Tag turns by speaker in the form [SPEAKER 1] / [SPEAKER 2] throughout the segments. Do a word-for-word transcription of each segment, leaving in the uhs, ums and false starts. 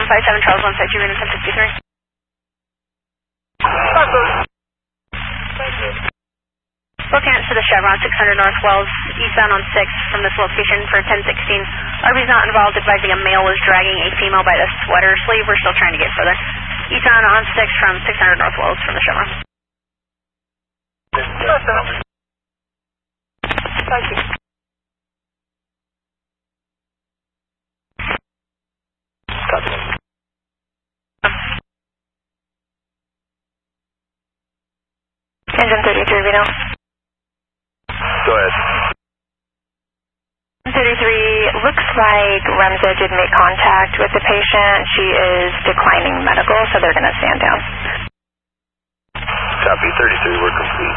[SPEAKER 1] five seven Charles one five two, Reno ten sixty-three. Looking to the Chevron, six hundred North Wells, eastbound on six from this location for ten sixteen. R B's not involved, advising a male was dragging a female by the sweater sleeve. We're still trying to get further. Eastbound on six from six hundred North Wells from the Chevron. Thank you. Copy. Engine thirty-three, Reno.
[SPEAKER 2] Go ahead.
[SPEAKER 1] thirty-three, looks like Remza did make contact with the patient. She is declining medical, so they're going to stand down.
[SPEAKER 2] Copy, thirty-three, we're complete.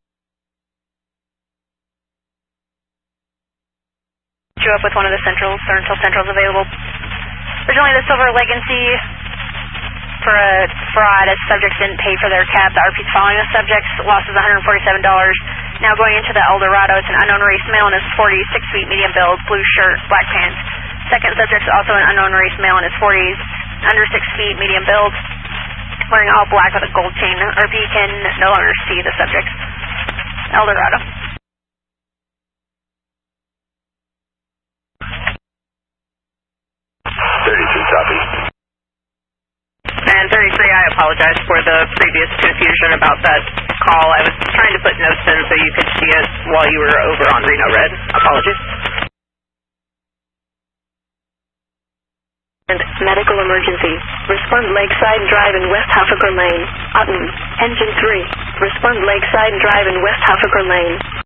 [SPEAKER 1] Drew up with one of the centrals, or until central's available. Originally, the Silver Legacy for a fraud, as subjects didn't pay for their cab. The R P's following the subjects, loss is one hundred forty-seven dollars. Now going into the Eldorado, it's an unknown race male in his forties, six feet, medium build, blue shirt, black pants. Second subject's also an unknown race male in his forties, under six feet, medium build, wearing all black with a gold chain. R P can no longer see the subject. Eldorado.
[SPEAKER 2] thirty-three, copy.
[SPEAKER 3] And thirty-three, I apologize for the previous confusion about that call. I was trying to put notes in so you could see it while you were over on Reno Red. Apologies.
[SPEAKER 4] And medical emergency. Respond Lakeside Drive in West Huffaker Lane. Otten, engine three. Respond Lakeside Drive in West Huffaker Lane.